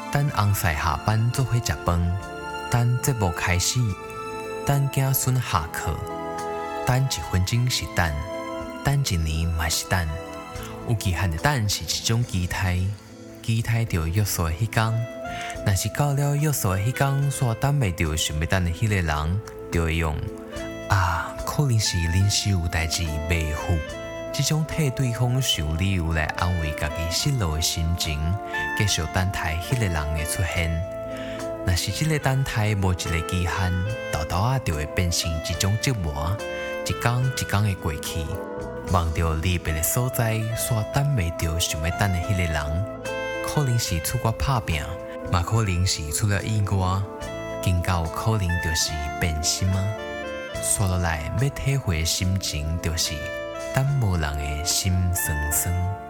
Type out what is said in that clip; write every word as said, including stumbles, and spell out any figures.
等翁婿下班做伙食饭，等节目开始，等子孙下课，等一分钟是等，等一年嘛是等。有期限的等是一种期待，期待着约束的迄天。若是到了约束的迄天，煞等袂着想要等的迄个人，就会用啊，可能是临时有代志袂赴。这种替对方想理由来安慰家己失落的心情，继续等待迄个人的出现。若是这个等待无一个期限，豆豆啊就会变成一种折磨，一天一天的过去，望着离别的所在，煞等袂着想要等的迄个人，可能是出国打拼，嘛可能是出了意外，更加有可能就是变心啊。刷落来要体会的心情，就是等无人的心酸酸。